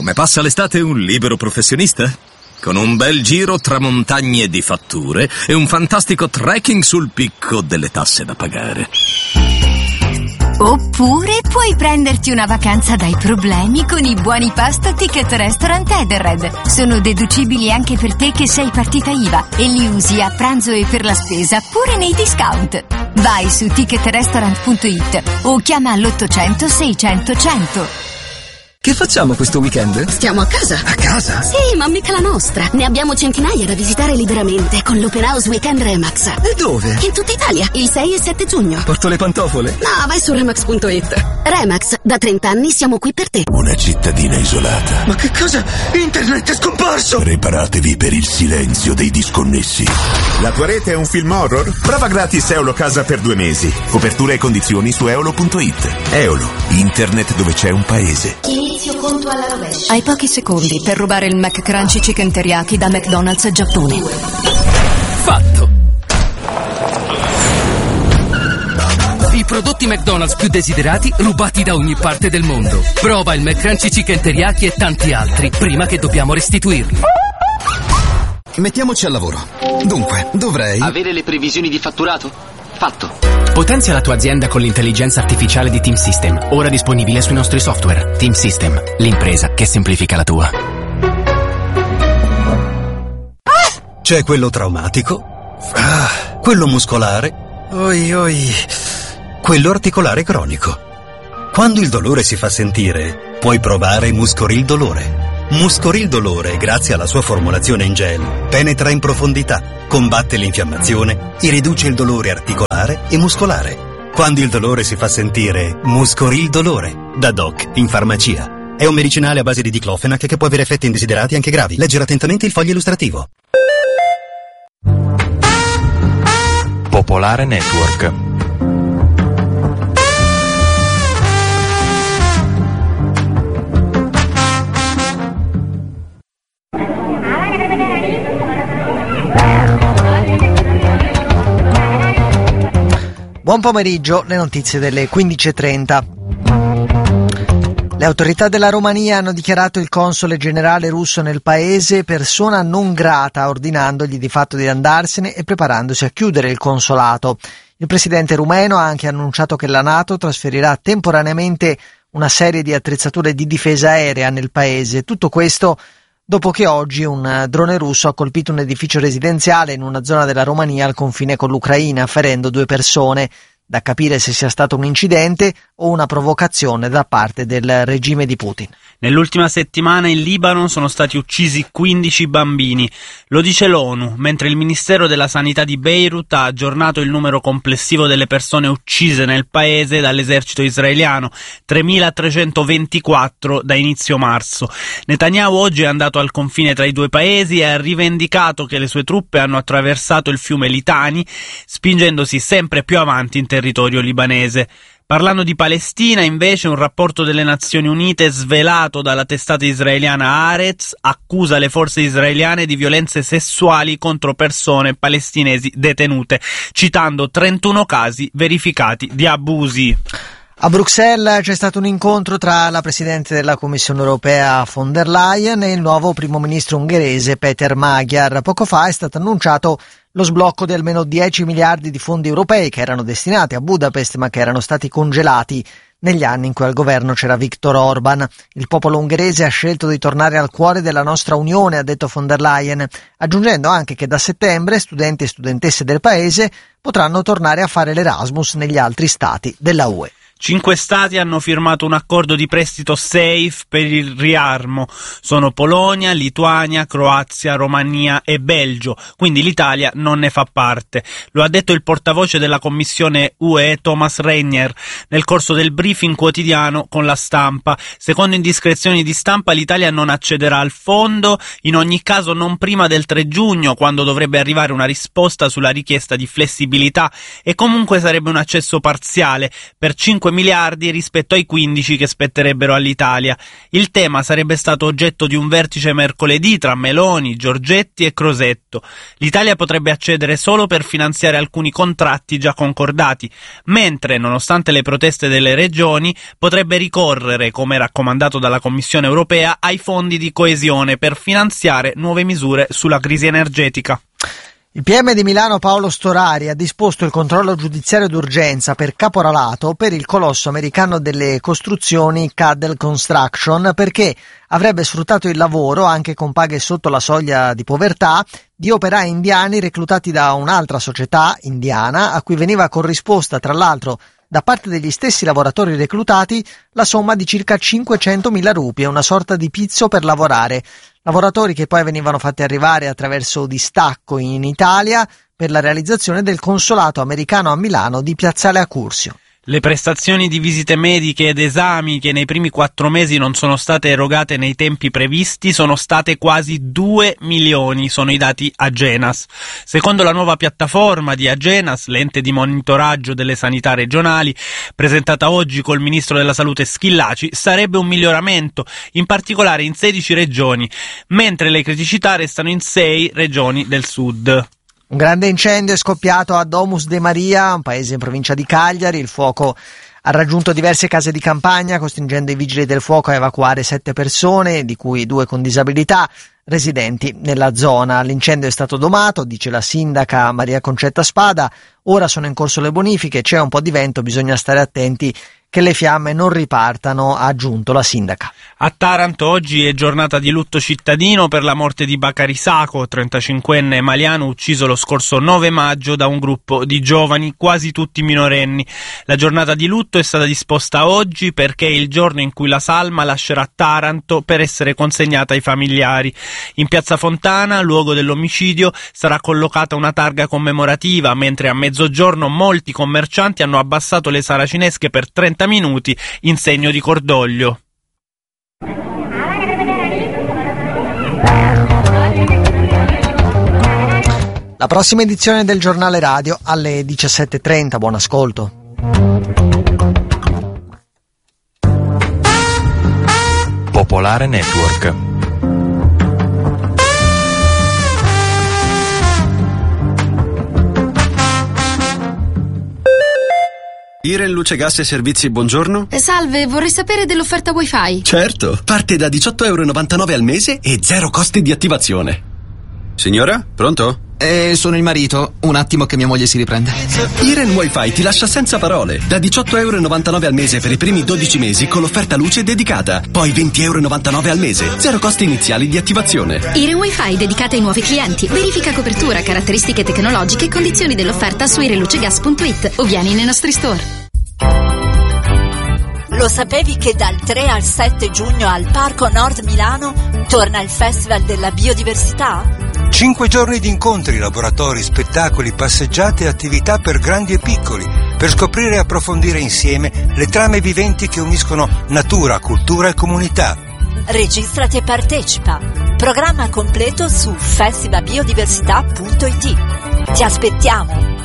Come passa l'estate un libero professionista? Con un bel giro tra montagne di fatture e un fantastico trekking sul picco delle tasse da pagare. Oppure puoi prenderti una vacanza dai problemi con i buoni pasto Ticket Restaurant Edenred. Sono deducibili anche per te che sei partita IVA e li usi a pranzo e per la spesa pure nei discount. Vai su ticketrestaurant.it o chiama all'800 600 100. Che facciamo questo weekend? Stiamo a casa. A casa? Sì, ma mica la nostra. Ne abbiamo centinaia da visitare liberamente con l'Open House Weekend Remax. E dove? In tutta Italia, il 6 e 7 giugno. Porto le pantofole? No, vai su Remax.it. Remax, da 30 anni siamo qui per te. Una cittadina isolata. Ma che cosa? Internet è scomparso! Preparatevi per il silenzio dei disconnessi. La tua rete è un film horror? Prova gratis Eolo Casa per 2 mesi. Copertura e condizioni su eolo.it. Eolo, internet dove c'è un paese. Inizio conto alla rovescia. Hai pochi secondi per rubare il McCrunchy Chicken Teriyaki da McDonald's Giappone. Fatto! I prodotti McDonald's più desiderati rubati da ogni parte del mondo. Prova il McCrunchy Chicken Teriyaki e tanti altri prima che dobbiamo restituirli. Mettiamoci al lavoro. Dunque, dovrei... Avere le previsioni di fatturato? Fatto. Potenzia la tua azienda con l'intelligenza artificiale di Team System, ora disponibile sui nostri software. Team System, l'impresa che semplifica la tua. C'è quello traumatico, quello muscolare, quello articolare cronico. Quando il dolore si fa sentire, puoi provare Muscoril Dolore. Muscoril Dolore, grazie alla sua formulazione in gel, penetra in profondità, combatte l'infiammazione e riduce il dolore articolare e muscolare. Quando il dolore si fa sentire, Muscoril Dolore, da Doc in farmacia. È un medicinale a base di diclofenac che può avere effetti indesiderati anche gravi. Leggere attentamente il foglio illustrativo. Popolare Network. Buon pomeriggio, le notizie delle 15:30. Le autorità della Romania hanno dichiarato il console generale russo nel paese persona non grata, ordinandogli di fatto di andarsene e preparandosi a chiudere il consolato. Il presidente rumeno ha anche annunciato che la NATO trasferirà temporaneamente una serie di attrezzature di difesa aerea nel paese. Tutto questo dopo che oggi un drone russo ha colpito un edificio residenziale in una zona della Romania al confine con l'Ucraina, ferendo 2 persone. Da capire se sia stato un incidente o una provocazione da parte del regime di Putin. Nell'ultima settimana in Libano sono stati uccisi 15 bambini. Lo dice l'ONU, mentre il Ministero della Sanità di Beirut ha aggiornato il numero complessivo delle persone uccise nel paese dall'esercito israeliano, 3.324 da inizio marzo. Netanyahu oggi è andato al confine tra i due paesi e ha rivendicato che le sue truppe hanno attraversato il fiume Litani, spingendosi sempre più avanti in territorio libanese. Parlando di Palestina, invece, un rapporto delle Nazioni Unite svelato dalla testata israeliana Haaretz accusa le forze israeliane di violenze sessuali contro persone palestinesi detenute, citando 31 casi verificati di abusi. A Bruxelles c'è stato un incontro tra la Presidente della Commissione Europea von der Leyen e il nuovo Primo Ministro ungherese Peter Magyar. Poco fa è stato annunciato lo sblocco di almeno 10 miliardi di fondi europei che erano destinati a Budapest ma che erano stati congelati negli anni in cui al governo c'era Viktor Orban. Il popolo ungherese ha scelto di tornare al cuore della nostra Unione, ha detto von der Leyen, aggiungendo anche che da settembre studenti e studentesse del paese potranno tornare a fare l'Erasmus negli altri stati della UE. 5 stati hanno firmato un accordo di prestito SAFE per il riarmo. Sono Polonia, Lituania, Croazia, Romania e Belgio, quindi l'Italia non ne fa parte. Lo ha detto il portavoce della Commissione UE, Thomas Reiner, nel corso del briefing quotidiano con la stampa. Secondo indiscrezioni di stampa, l'Italia non accederà al fondo, in ogni caso non prima del 3 giugno, quando dovrebbe arrivare una risposta sulla richiesta di flessibilità, e comunque sarebbe un accesso parziale per 5 miliardi rispetto ai 15 che spetterebbero all'Italia. Il tema sarebbe stato oggetto di un vertice mercoledì tra Meloni, Giorgetti e Crosetto. L'Italia potrebbe accedere solo per finanziare alcuni contratti già concordati, mentre, nonostante le proteste delle regioni, potrebbe ricorrere, come raccomandato dalla Commissione europea, ai fondi di coesione per finanziare nuove misure sulla crisi energetica. Il PM di Milano Paolo Storari ha disposto il controllo giudiziario d'urgenza per caporalato per il colosso americano delle costruzioni Caddell Construction, perché avrebbe sfruttato il lavoro, anche con paghe sotto la soglia di povertà, di operai indiani reclutati da un'altra società indiana a cui veniva corrisposta, tra l'altro, da parte degli stessi lavoratori reclutati, la somma di circa 500.000 rupie, una sorta di pizzo per lavorare. Lavoratori che poi venivano fatti arrivare attraverso distacco in Italia per la realizzazione del consolato americano a Milano di Piazzale Accursio. Le prestazioni di visite mediche ed esami che nei primi 4 mesi non sono state erogate nei tempi previsti sono state quasi 2 milioni, sono i dati Agenas. Secondo la nuova piattaforma di Agenas, l'ente di monitoraggio delle sanità regionali, presentata oggi col ministro della salute Schillaci, sarebbe un miglioramento, in particolare in 16 regioni, mentre le criticità restano in 6 regioni del sud. Un grande incendio è scoppiato a Domus de Maria, un paese in provincia di Cagliari. Il fuoco ha raggiunto diverse case di campagna, costringendo i vigili del fuoco a evacuare 7 persone, di cui 2 con disabilità, residenti nella zona. L'incendio è stato domato, dice la sindaca Maria Concetta Spada. Ora sono in corso le bonifiche, c'è un po' di vento, bisogna stare attenti che le fiamme non ripartano, ha aggiunto la sindaca. A Taranto oggi è giornata di lutto cittadino per la morte di Bakary Sako, 35enne maliano ucciso lo scorso 9 maggio da un gruppo di giovani, quasi tutti minorenni. La giornata di lutto è stata disposta oggi perché è il giorno in cui la salma lascerà Taranto per essere consegnata ai familiari. In Piazza Fontana, luogo dell'omicidio, sarà collocata una targa commemorativa, mentre a mezzogiorno molti commercianti hanno abbassato le saracinesche per 30 minuti in segno di cordoglio. La prossima edizione del giornale radio alle 17:30. Buon ascolto. Popolare Network. Iren Luce Gas e Servizi, buongiorno. Salve, vorrei sapere dell'offerta wifi. Certo, parte da €18,99 al mese e 0 costi di attivazione. Signora, pronto? Sono il marito, un attimo che mia moglie si riprende. Iren Wi-Fi ti lascia senza parole. Da €18,99 al mese per i primi 12 mesi con l'offerta luce dedicata. Poi €20,99 al mese, 0 costi iniziali di attivazione. Iren Wi-Fi dedicata ai nuovi clienti. Verifica copertura, caratteristiche tecnologiche e condizioni dell'offerta su irenlucegas.it o vieni nei nostri store. Lo sapevi che dal 3 al 7 giugno al Parco Nord Milano torna il Festival della Biodiversità? 5 giorni di incontri, laboratori, spettacoli, passeggiate e attività per grandi e piccoli, per scoprire e approfondire insieme le trame viventi che uniscono natura, cultura e comunità. Registrati e partecipa. Programma completo su festivalbiodiversità.it. Ti aspettiamo!